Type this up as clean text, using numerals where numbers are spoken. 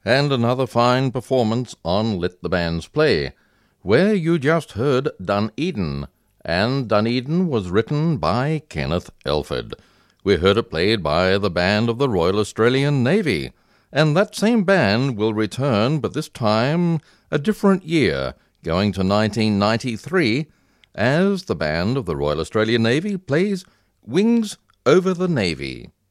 And another fine performance on Let the Bands Play, where you just heard Dunedin, and Dunedin was written by Kenneth Elford. We heard it played by the band of the Royal Australian Navy, and that same band will return, but this time a different year, going to 1993, as the band of the Royal Australian Navy plays Wings Over the Navy.